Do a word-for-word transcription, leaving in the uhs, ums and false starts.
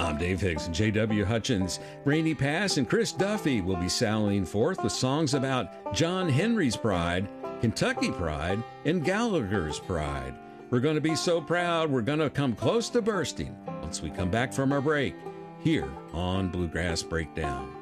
I'm Dave Hicks and J W. Hutchins. Rainey Pass and Chris Duffy will be sallying forth with songs about John Henry's pride, Kentucky pride, and Gallagher's pride. We're going to be so proud, we're going to come close to bursting once we come back from our break here on Bluegrass Breakdown.